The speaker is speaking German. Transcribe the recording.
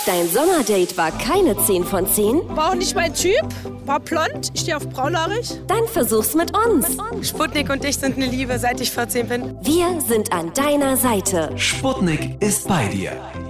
Dein Sommerdate war keine 10 von 10? War auch nicht mein Typ. War blond. Ich stehe auf braunhaarig. Dann versuch's mit uns. Sputnik und ich sind eine Liebe, seit ich 14 bin. Wir sind an deiner Seite. Sputnik ist bei dir.